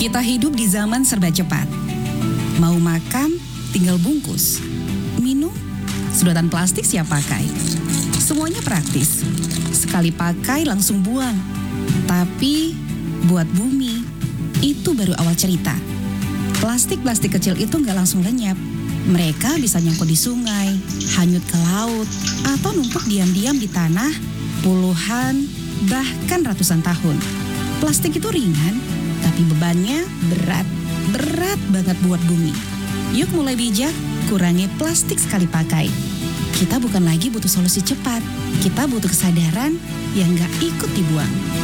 Kita hidup di zaman serba cepat. Mau makan, tinggal bungkus. Minum, sedotan plastik siap pakai. Semuanya praktis. Sekali pakai langsung buang. Tapi buat bumi, itu baru awal cerita. Plastik-plastik kecil itu nggak langsung lenyap. Mereka bisa nyangkut di sungai, hanyut ke laut, atau numpuk diam-diam di tanah puluhan, bahkan ratusan tahun. Plastik itu ringan, tapi bebannya berat banget buat bumi. Yuk mulai bijak, kurangi plastik sekali pakai. Kita bukan lagi butuh solusi cepat, kita butuh kesadaran yang nggak ikut dibuang.